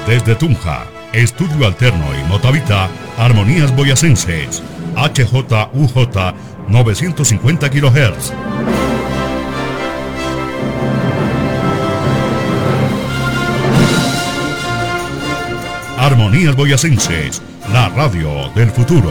Desde Tunja, Estudio Alterno y Motavita, Armonías Boyacenses, HJUJ 950 kHz. Armonías Boyacenses, la radio del futuro.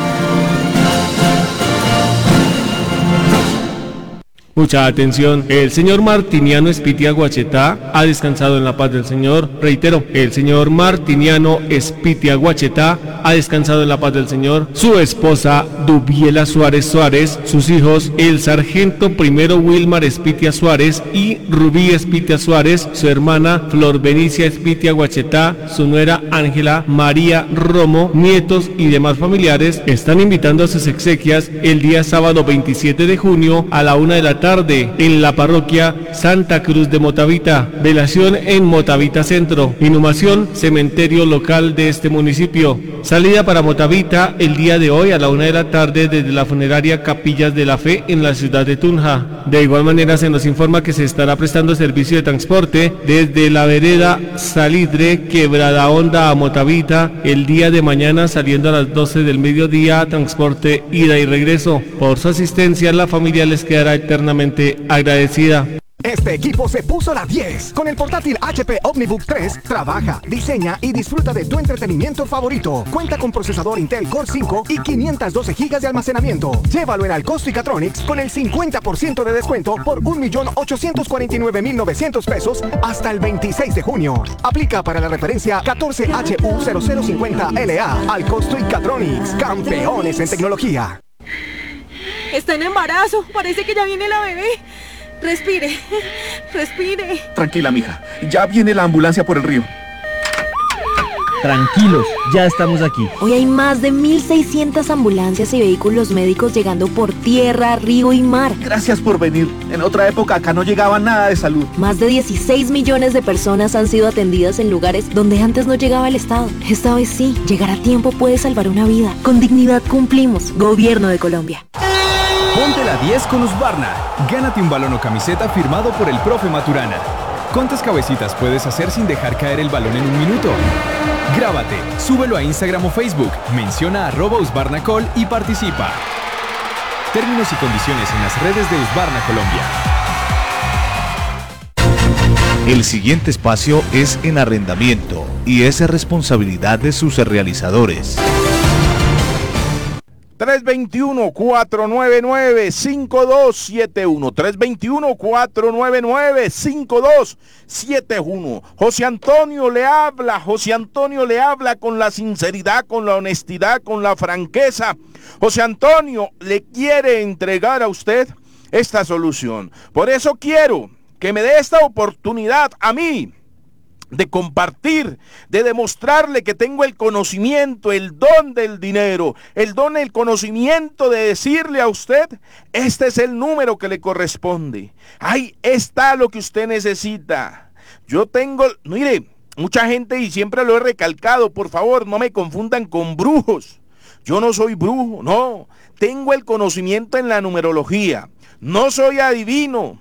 Mucha atención, el señor Martiniano Espitia Guachetá ha descansado en la paz del Señor. Reitero, el señor Martiniano Espitia Guachetá ha descansado en la paz del Señor. Su esposa Dubiela Suárez Suárez, sus hijos el sargento primero Wilmar Espitia Suárez y Rubí Espitia Suárez, su hermana Flor Benicia Espitia Guachetá, su nuera Ángela María Romo, nietos y demás familiares están invitando a sus exequias el día sábado 27 de junio a la 1 de la tarde en la parroquia Santa Cruz de Motavita. Velación en Motavita Centro. Inhumación, cementerio local de este municipio. Salida para Motavita el día de hoy a la 1 de la tarde desde la funeraria Capillas de la Fe en la ciudad de Tunja. De igual manera se nos informa que se estará prestando servicio de transporte desde la vereda Salidre, Quebrada Honda a Motavita el día de mañana saliendo a las 12 del mediodía, transporte ida y regreso. Por su asistencia la familia les quedará eternamente agradecida. Este equipo se puso la 10. Con el portátil HP OmniBook 3, trabaja, diseña y disfruta de tu entretenimiento favorito. Cuenta con procesador Intel Core 5 y 512 GB de almacenamiento. Llévalo en Alcosto y Catronics con el 50% de descuento por 1.849.900 pesos hasta el 26 de junio. Aplica para la referencia 14HU0050LA. Alcosto y Catronics, campeones en tecnología. Está en embarazo, parece que ya viene la bebé. Respire, respire. Tranquila, mija, ya viene la ambulancia por el río. Tranquilos, ya estamos aquí. Hoy hay más de 1.600 ambulancias y vehículos médicos llegando por tierra, río y mar. Gracias por venir. En otra época acá no llegaba nada de salud. Más de 16 millones de personas han sido atendidas en lugares donde antes no llegaba el Estado. Esta vez sí, llegar a tiempo puede salvar una vida. Con dignidad cumplimos. Gobierno de Colombia. Ponte la 10 con Husqvarna. Gánate un balón o camiseta firmado por el profe Maturana. ¿Cuántas cabecitas puedes hacer sin dejar caer el balón en un minuto? Grábate, súbelo a Instagram o Facebook, menciona @HusqvarnaCol y participa. Términos y condiciones en las redes de Husqvarna Colombia. El siguiente espacio es en arrendamiento y es responsabilidad de sus realizadores. 321-499-5271. 321-499-5271. José Antonio le habla con la sinceridad, con la honestidad, con la franqueza. José Antonio le quiere entregar a usted esta solución. Por eso quiero que me dé esta oportunidad a mí de compartir, de demostrarle que tengo el conocimiento, el don del dinero, el don, el conocimiento de decirle a usted, este es el número que le corresponde. Ahí está lo que usted necesita. Yo tengo, mire, mucha gente, y siempre lo he recalcado, por favor, no me confundan con brujos. Yo no soy brujo, no. Tengo el conocimiento en la numerología. No soy adivino.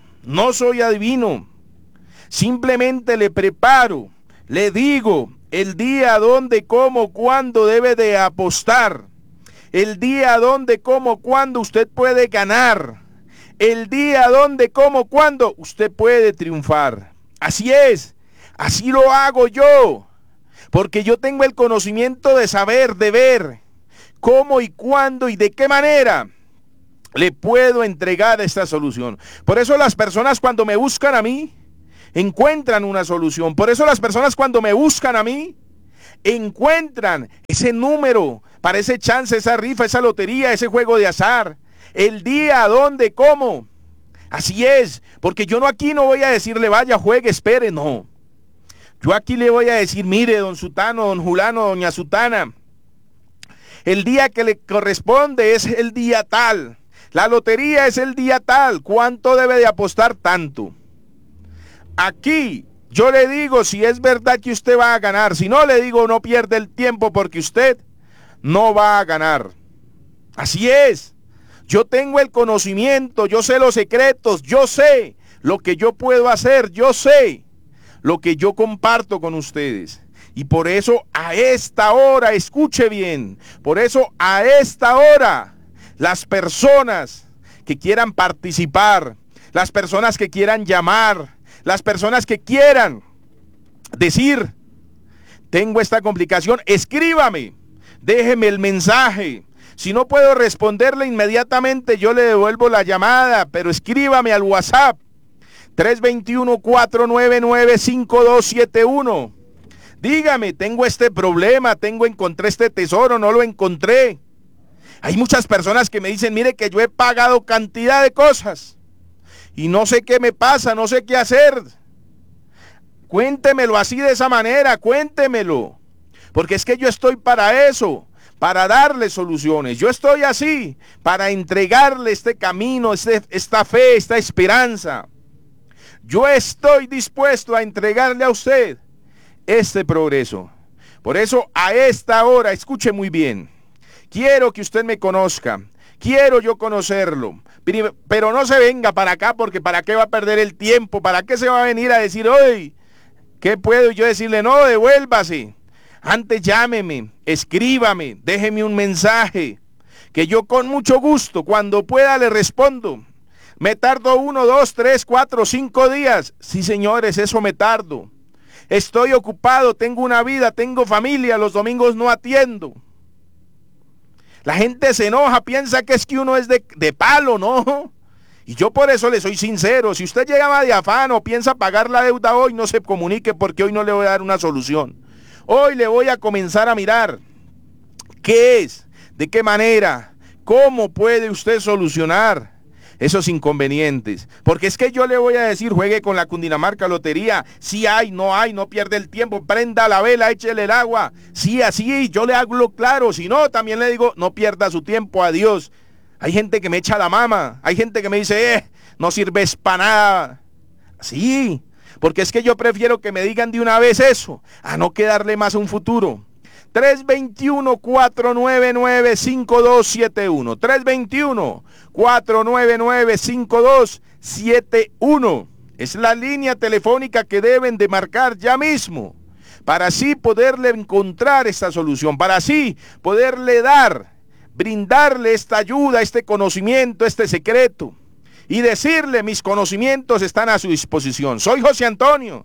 Simplemente le preparo, le digo el día, dónde, cómo, cuándo debe de apostar, el día, dónde, cómo, cuándo usted puede ganar, el día, dónde, cómo, cuándo usted puede triunfar. Así es, así lo hago yo, porque yo tengo el conocimiento de saber, de ver cómo y cuándo y de qué manera le puedo entregar esta solución. Por eso las personas cuando me buscan a mí, encuentran una solución. Por eso las personas cuando me buscan a mí, encuentran ese número para ese chance, esa rifa, esa lotería, ese juego de azar, el día, dónde, cómo. Así es, porque yo aquí no voy a decirle vaya, juegue, espere, no. Yo aquí le voy a decir, mire, don Sutano, don Julano, doña Sutana, el día que le corresponde es el día tal, la lotería es el día tal, ¿cuánto debe de apostar? Tanto. Aquí yo le digo si es verdad que usted va a ganar. Si no, le digo no pierde el tiempo porque usted no va a ganar. Así es. Yo tengo el conocimiento, yo sé los secretos, yo sé lo que yo puedo hacer, yo sé lo que yo comparto con ustedes. Y por eso a esta hora, escuche bien, por eso a esta hora, las personas que quieran participar, las personas que quieran llamar, las personas que quieran decir, tengo esta complicación, escríbame, déjeme el mensaje. Si no puedo responderle inmediatamente, yo le devuelvo la llamada, pero escríbame al WhatsApp 321-499-5271. Dígame, tengo este problema, encontré este tesoro, no lo encontré. Hay muchas personas que me dicen, mire que yo he pagado cantidad de cosas y no sé qué me pasa, no sé qué hacer. Cuéntemelo así de esa manera, cuéntemelo. Porque es que yo estoy para eso, para darle soluciones. Yo estoy así, para entregarle este camino, esta fe, esta esperanza. Yo estoy dispuesto a entregarle a usted este progreso. Por eso a esta hora, escuche muy bien, quiero que usted me conozca, quiero yo conocerlo, pero no se venga para acá porque para qué va a perder el tiempo, para qué se va a venir a decir hoy, ¿qué puedo yo decirle? No, devuélvase, antes llámeme, escríbame, déjeme un mensaje, que yo con mucho gusto, cuando pueda le respondo. Me tardo 1, 2, 3, 4, 5 días, sí señores, eso me tardo. Estoy ocupado, tengo una vida, tengo familia, los domingos no atiendo. La gente se enoja, piensa que es que uno es de palo, ¿no? Y yo por eso le soy sincero, si usted llegaba de afán o piensa pagar la deuda hoy, no se comunique porque hoy no le voy a dar una solución. Hoy le voy a comenzar a mirar qué es, de qué manera, cómo puede usted solucionar esos inconvenientes, porque es que yo le voy a decir, juegue con la Cundinamarca Lotería, si hay, no pierde el tiempo, prenda la vela, échele el agua, sí, así, yo le hago claro, si no, también le digo, no pierda su tiempo, adiós. Hay gente que me echa la mama, hay gente que me dice, no sirves para nada, sí, porque es que yo prefiero que me digan de una vez eso, a no quedarle más un futuro. 321-499-5271. 321-499-5271. Es la línea telefónica que deben de marcar ya mismo, para así poderle encontrar esta solución, para así poderle brindarle esta ayuda, este conocimiento, este secreto, y decirle, mis conocimientos están a su disposición. Soy José Antonio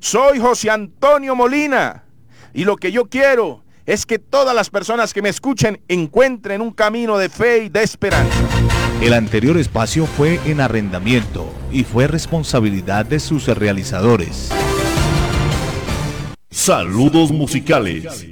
Molina, y lo que yo quiero es que todas las personas que me escuchen encuentren un camino de fe y de esperanza. El anterior espacio fue en arrendamiento y fue responsabilidad de sus realizadores. Saludos musicales.